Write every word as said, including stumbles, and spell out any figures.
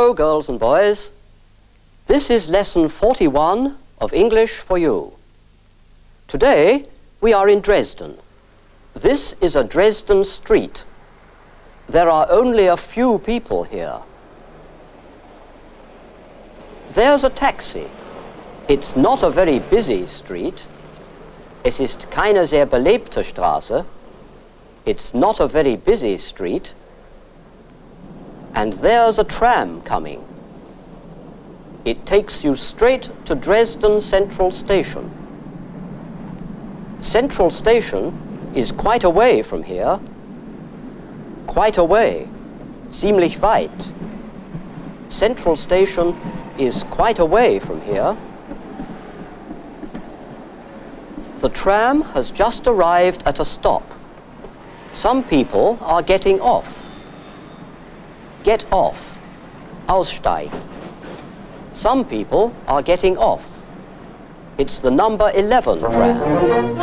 Hello, girls and boys. This is lesson forty-one of English for You. Today, we are in Dresden. This is a Dresden street. There are only a few people here. There's a taxi. It's not a very busy street. Es ist keine sehr belebte Straße. It's not a very busy street. And there's a tram coming. It takes you straight to Dresden Central Station. Central Station is quite a way from here. Quite a way. Ziemlich weit. Central Station is quite a way from here. The tram has just arrived at a stop. Some people are getting off. Get off. Aussteigen. Some people are getting off. It's the number eleven tram.